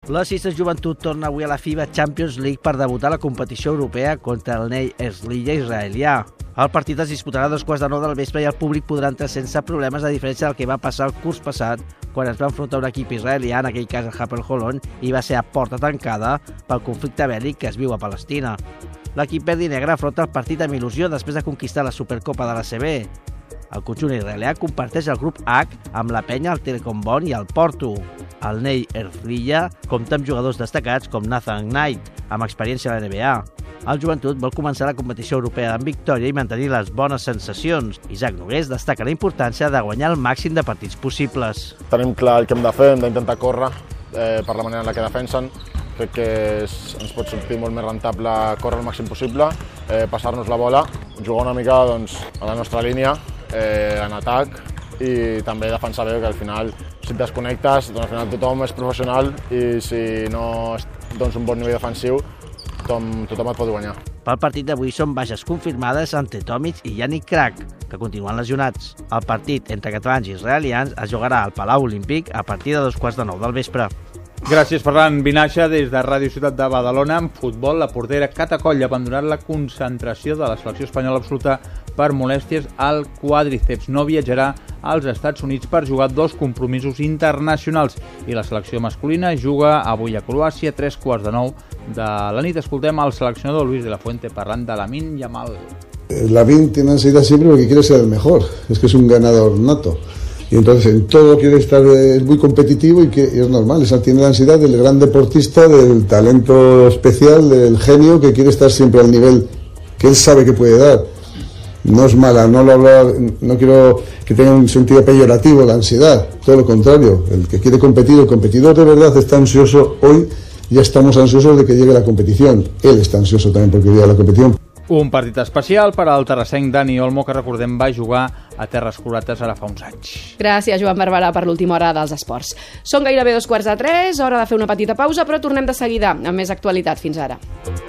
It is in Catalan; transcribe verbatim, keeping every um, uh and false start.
La Sitges Joventut torna avui a la FIBA Champions League per debutar a la competició europea contra el Ney Herzliya israelià. El partit es disputarà a dos quarts de nou del vespre i el públic podrà entrar sense problemes, a diferència del que va passar el curs passat, quan es va enfrontar un equip israelià, en aquell cas el Hapoel Holon, i va ser a porta tancada pel conflicte bèl·lic que es viu a Palestina. L'equip verd i negre afronta el partit amb il·lusió després de conquistar la Supercopa de l'A C B. El conjunt israelià comparteix el grup H amb la Penya, el Telecom Bonn i el Porto. El Ney Herzliya compta amb jugadors destacats com Nathan Knight, amb experiència a la N B A. El Joventut vol començar la competició europea amb victòria i mantenir les bones sensacions. Isaac Nogués destaca la importància de guanyar el màxim de partits possibles. Tenim clar el que hem de fer, hem d'intentar córrer eh, per la manera en la que defensen. Crec que és, ens pot sortir molt més rentable córrer el màxim possible, eh, passar-nos la bola, jugar una mica doncs, a la nostra línia, eh, en atac, i també defensar bé, que al final, si et desconnectes, doncs al final tothom és professional i si no dones un bon nivell defensiu, tothom, tothom et pot guanyar. Pel partit d'avui són baixes confirmades Ante Tomic i Yannick Crac, que continuen lesionats. El partit entre catalans i israelians es jugarà al Palau Olímpic a partir de dos quarts de nou del vespre. Gràcies, Ferran Vinaixa. Des de Ràdio Ciutat de Badalona, en futbol, la portera Cata Coll ha abandonat la concentració de la selecció espanyola absoluta per molèsties al quàdriceps. No viatjarà als Estats Units per jugar dos compromisos internacionals i la selecció masculina juga avui a Croàcia a tres quarts de nou de la nit. Escoltem al seleccionador Luis de la Fuente parlant de Lamine Yamal. Lamine tiene ansiedad siempre porque quiere ser el mejor, es que es un ganador nato. Y entonces en todo quiere estar, es muy competitivo y que y es normal, esa tiene la ansiedad del gran deportista, del talento especial, del genio que quiere estar siempre al nivel que él sabe que puede dar. No es mala, no lo hablo, no quiero que tenga un sentido peyorativo la ansiedad, todo lo contrario, el que quiere competir, el competidor de verdad está ansioso hoy, ya estamos ansiosos de que llegue la competición, él está ansioso también porque llegue la competición. Un partit especial per al terrassenc Dani Olmo, que recordem va jugar a Terres Curates ara fa uns anys. Gràcies, Joan Barberà, per l'última hora dels esports. Són gairebé dos quarts de tres, hora de fer una petita pausa, però tornem de seguida amb més actualitat. Fins ara.